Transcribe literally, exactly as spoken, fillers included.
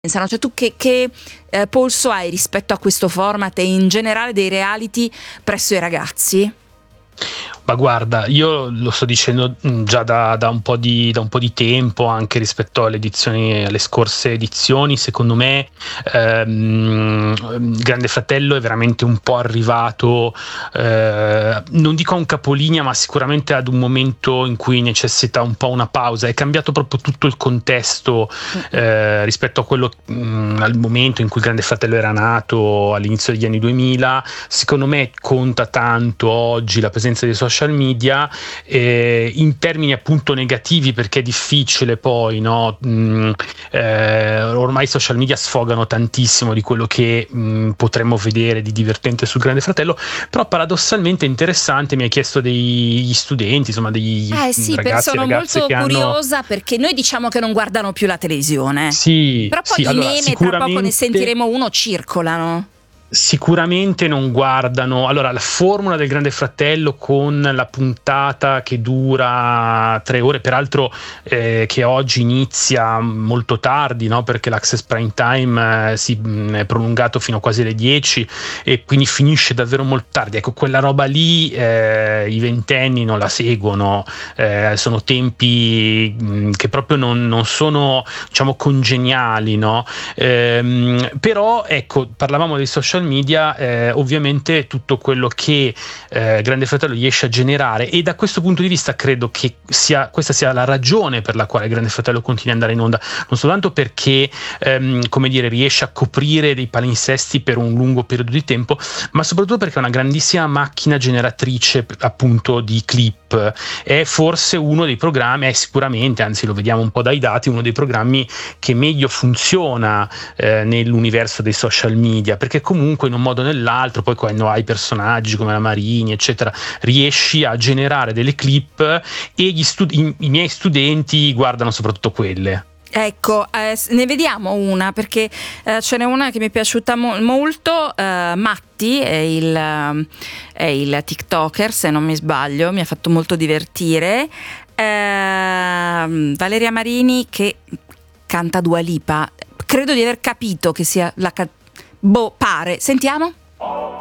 pensano? Cioè tu che, che eh, polso hai rispetto a questo format e in generale dei reality presso i ragazzi? Ma guarda, io lo sto dicendo già da, da, un po' di, da un po' di tempo, anche rispetto alle edizioni, alle scorse edizioni. Secondo me ehm, Grande Fratello è veramente un po' arrivato, eh, non dico a un capolinea, ma sicuramente ad un momento in cui necessita un po' una pausa. È cambiato proprio tutto il contesto eh, rispetto a quello mh, al momento in cui Grande Fratello era nato all'inizio degli anni duemila. Secondo me conta tanto oggi la presenza dei social media eh, in termini appunto negativi, perché è difficile poi, no? Mm, eh, ormai i social media sfogano tantissimo di quello che mm, potremmo vedere di divertente sul Grande Fratello, però paradossalmente interessante. Mi ha chiesto degli studenti, insomma degli eh sì, ragazzi sono e ragazze molto che curiosa hanno... perché noi diciamo che non guardano più la televisione, Sì, però poi sì, i allora, meme, tra sicuramente... poco ne sentiremo uno, circolano. Sicuramente non guardano. Allora, la formula del Grande Fratello con la puntata che dura tre ore, peraltro eh, che oggi inizia molto tardi, no? Perché l'Access Prime Time eh, si mh, è prolungato fino a quasi alle dieci e quindi finisce davvero molto tardi. Ecco, quella roba lì eh, i ventenni non la seguono, eh, sono tempi mh, che proprio non, non sono, diciamo, congeniali, no? Ehm, però ecco, parlavamo dei social media, eh, ovviamente tutto quello che eh, Grande Fratello riesce a generare, e da questo punto di vista credo che sia, questa sia la ragione per la quale Grande Fratello continua ad andare in onda, non soltanto perché ehm, come dire, riesce a coprire dei palinsesti per un lungo periodo di tempo, ma soprattutto perché è una grandissima macchina generatrice appunto di clip. È forse uno dei programmi, è sicuramente, anzi lo vediamo un po' dai dati, uno dei programmi che meglio funziona eh, nell'universo dei social media, perché comunque in un modo o nell'altro, poi quando hai personaggi come la Marini eccetera, riesci a generare delle clip e gli studi- i, i miei studenti guardano soprattutto quelle. Ecco, eh, ne vediamo una, perché eh, ce n'è una che mi è piaciuta mo- molto, eh, Matti è il, è il TikToker, se non mi sbaglio, mi ha fatto molto divertire, eh, Valeria Marini che canta Dua Lipa, credo di aver capito che sia la ca- boh, pare, sentiamo?